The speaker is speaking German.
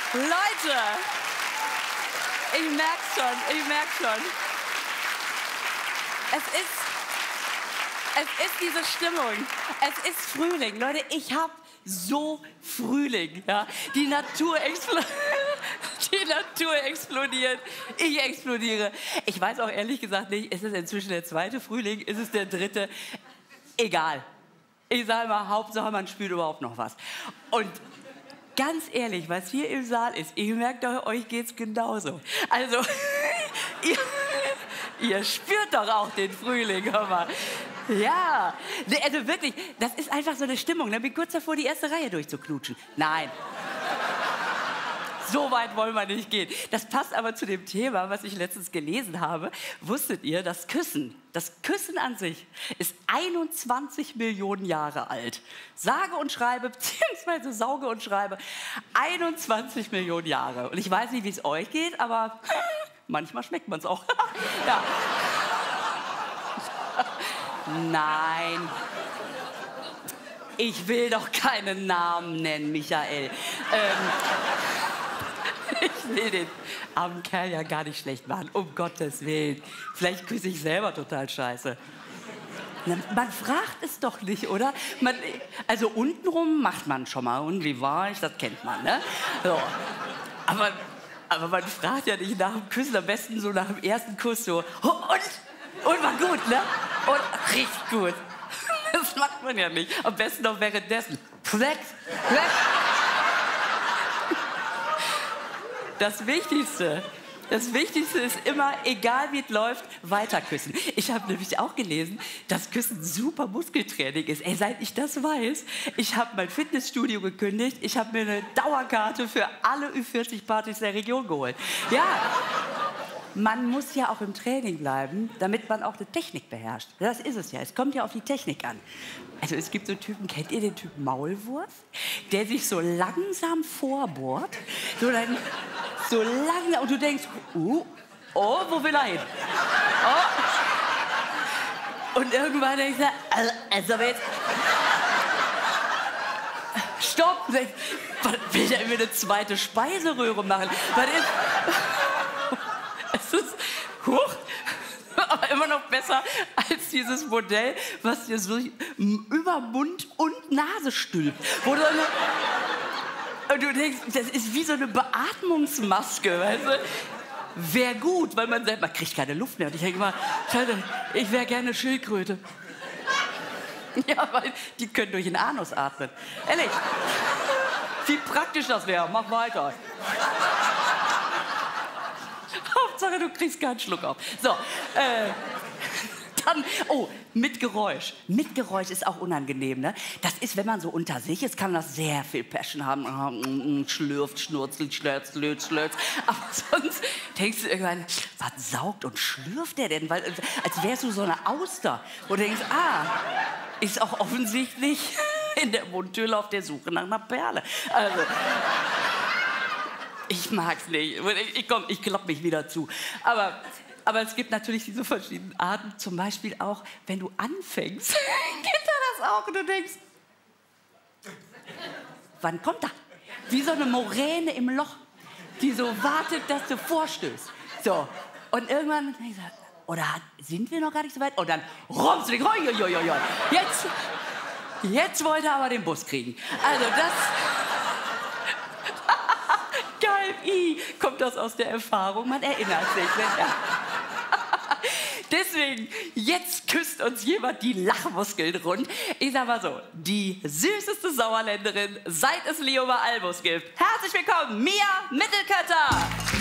Leute, ich merk's schon. Es ist diese Stimmung. Es ist Frühling. Leute, ich hab so Frühling. Ja? Die Natur explodiert. Ich explodiere. Ich weiß auch ehrlich gesagt nicht, ist es inzwischen der zweite Frühling? Ist es der dritte? Egal. Ich sage mal, Hauptsache man spürt überhaupt noch was. Und ganz ehrlich, was hier im Saal ist, ich merke, euch geht's genauso. Also, ihr spürt doch auch den Frühling, hör mal. Ja, also wirklich, das ist einfach so eine Stimmung. Ich bin kurz davor, die erste Reihe durchzuknutschen. Nein. So weit wollen wir nicht gehen. Das passt aber zu dem Thema, was ich letztens gelesen habe. Wusstet ihr, das Küssen an sich ist 21 Millionen Jahre alt. Sage und schreibe, beziehungsweise sauge und schreibe, 21 Millionen Jahre. Und ich weiß nicht, wie es euch geht, aber manchmal schmeckt man es auch. Ja. Nein. Ich will doch keinen Namen nennen, Michael. Ich will den armen Kerl ja gar nicht schlecht machen, um Gottes Willen. Vielleicht küsse ich selber total scheiße. Man fragt es doch nicht, oder? Also untenrum macht man schon mal. Und wie war ich? Das kennt man, ne? So. Aber man fragt ja nicht nach dem Küssen, am besten so nach dem ersten Kuss so. Und war gut, ne? Und richtig gut. Das macht man ja nicht. Am besten noch währenddessen. Flex. Das Wichtigste ist immer, egal wie es läuft, weiter küssen. Ich habe nämlich auch gelesen, dass Küssen super Muskeltraining ist. Ey, seit ich das weiß, ich habe mein Fitnessstudio gekündigt, ich habe mir eine Dauerkarte für alle Ü40-Partys der Region geholt. Ja, man muss ja auch im Training bleiben, damit man auch die Technik beherrscht. Das ist es ja, es kommt ja auf die Technik an. Also es gibt so Typen, kennt ihr den Typen Maulwurf? Der sich so langsam vorbohrt, so langsam, und du denkst, oh, wo will er hin? Oh. Und irgendwann denkst du, also jetzt, stopp, will der mir eine zweite Speiseröhre machen? Was ist, es ist, huch, aber immer noch besser als dieses Modell, was dir so über Mund und Nase stülpt. Wo du und du denkst, das ist wie so eine Beatmungsmaske, weißt du? Wäre gut, weil man sagt, man kriegt keine Luft mehr. Und ich denke mal, ich wäre gerne Schildkröte. Ja, weil die können durch den Anus atmen. Ehrlich, wie praktisch das wäre. Mach weiter. Hauptsache, du kriegst keinen Schluck auf. So, dann, mit Geräusch. Mit Geräusch ist auch unangenehm, ne? Das ist, wenn man so unter sich ist, kann das sehr viel Passion haben. Schlürft, schnurzelt, schlürzt. Aber sonst denkst du irgendwann, was saugt und schlürft der denn? Weil, als wärst du so eine Auster. Und du denkst, ist auch offensichtlich in der Mundhöhle auf der Suche nach einer Perle. Also, ich mag's nicht. Ich klapp mich wieder zu. Aber es gibt natürlich diese verschiedenen Arten. Zum Beispiel auch, wenn du anfängst. Kennt ihr das auch? Und du denkst, wann kommt er? Wie so eine Moräne im Loch, die so wartet, dass du vorstößt. So. Und irgendwann denkst du, oder sind wir noch gar nicht so weit? Und dann rommst du dich. Jetzt wollte er aber den Bus kriegen. Also das... Geil, kommt das aus der Erfahrung? Man erinnert sich. Deswegen, jetzt küsst uns jemand die Lachmuskeln rund. Ich sag mal so, die süßeste Sauerländerin, seit es Leo bei Albus gibt. Herzlich willkommen, Mia Mittelkötter!